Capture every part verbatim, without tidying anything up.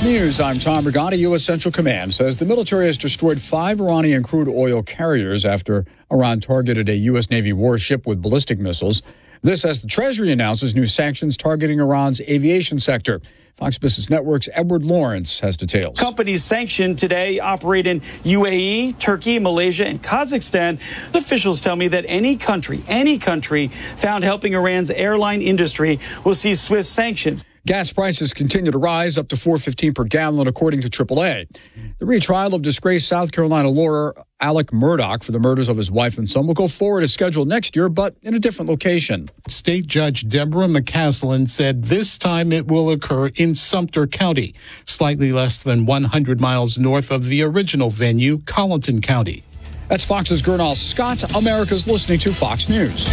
News, I'm Tom Brigada. U S. Central Command says the military has destroyed five Iranian crude oil carriers after Iran targeted a U S. Navy warship with ballistic missiles. This as the Treasury announces new sanctions targeting Iran's aviation sector. Fox Business Network's Edward Lawrence has details. Companies sanctioned today operate in U A E, Turkey, Malaysia, and Kazakhstan. Officials tell me that any country, any country found helping Iran's airline industry will see swift sanctions. Gas prices continue to rise up to four dollars and fifteen cents per gallon, according to triple A. The retrial of disgraced South Carolina lawyer Alec Murdaugh for the murders of his wife and son will go forward as scheduled next year, but in a different location. State Judge Deborah McCaslin said this time it will occur in Sumter County, slightly less than one hundred miles north of the original venue, Colleton County. That's Fox's Gernal Scott. America's listening to Fox News.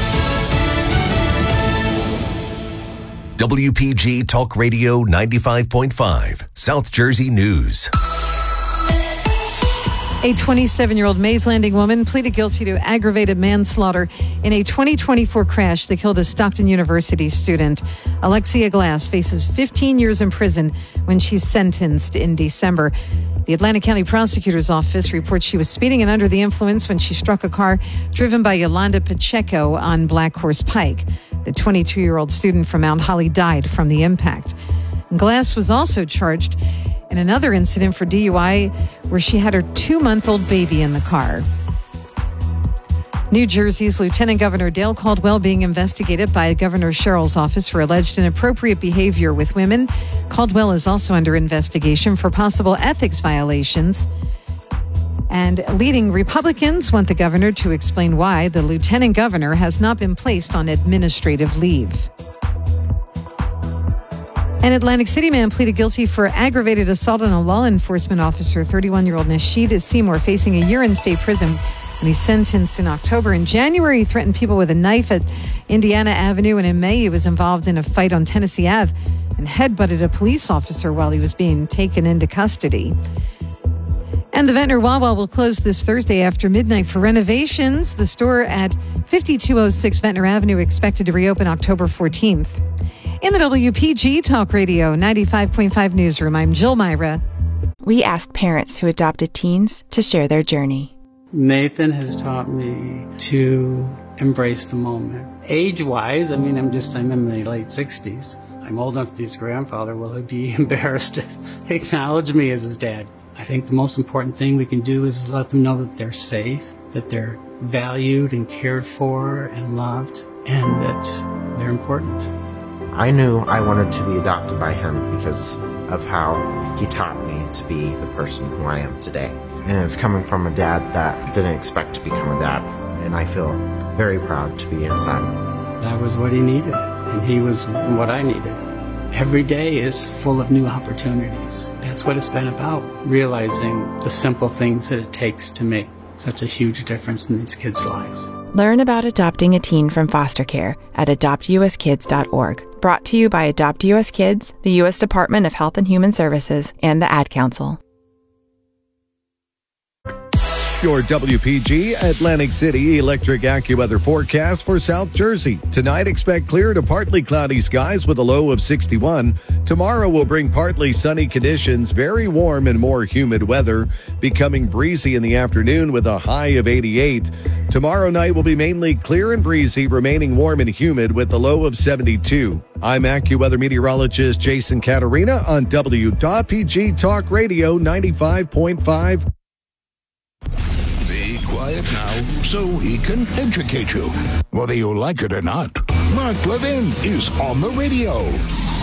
W P G Talk Radio ninety-five point five, South Jersey News. A twenty-seven-year-old Mays Landing woman pleaded guilty to aggravated manslaughter in a twenty twenty-four crash that killed a Stockton University student. Alexia Glass faces fifteen years in prison when she's sentenced in December. The Atlantic County Prosecutor's Office reports she was speeding and under the influence when she struck a car driven by Yolanda Pacheco on Black Horse Pike. The twenty-two-year-old student from Mount Holly died from the impact. Glass was also charged in another incident for D U I where she had her two-month-old baby in the car. New Jersey's Lieutenant Governor Dale Caldwell being investigated by Governor Sherrill's office for alleged inappropriate behavior with women. Caldwell is also under investigation for possible ethics violations. And leading Republicans want the governor to explain why the lieutenant governor has not been placed on administrative leave. An Atlantic City man pleaded guilty for aggravated assault on a law enforcement officer. thirty-one-year-old Nasheed Seymour facing a year in state prison when he's sentenced in October. In January, he threatened people with a knife at Indiana Avenue, and in May, he was involved in a fight on Tennessee Avenue and headbutted a police officer while he was being taken into custody. And the Ventnor Wawa will close this Thursday after midnight for renovations. The store at fifty-two oh six Ventnor Avenue expected to reopen October fourteenth. In the W P G Talk Radio ninety-five point five newsroom, I'm Jill Myra. We asked parents who adopted teens to share their journey. Nathan has taught me to embrace the moment. Age-wise, I mean, I'm just, I'm in my late sixties. I'm old enough to be his grandfather. Will he be embarrassed to acknowledge me as his dad? I think the most important thing we can do is let them know that they're safe, that they're valued and cared for and loved, and that they're important. I knew I wanted to be adopted by him because of how he taught me to be the person who I am today. And it's coming from a dad that didn't expect to become a dad, and I feel very proud to be his son. That was what he needed, and he was what I needed. Every day is full of new opportunities. That's what it's been about, realizing the simple things that it takes to make such a huge difference in these kids' lives. Learn about adopting a teen from foster care at adopt u s kids dot org. Brought to you by Adopt U S Kids, the U S Department of Health and Human Services, and the Ad Council. Your W P G Atlantic City electric AccuWeather forecast for South Jersey. Tonight, expect clear to partly cloudy skies with a low of sixty-one. Tomorrow will bring partly sunny conditions, very warm and more humid weather, becoming breezy in the afternoon with a high of eighty-eight. Tomorrow night will be mainly clear and breezy, remaining warm and humid with a low of seventy-two. I'm AccuWeather meteorologist Jason Caterina on W P G Talk Radio ninety-five point five. Be quiet now so he can educate you. Whether you like it or not, Mark Levin is on the radio.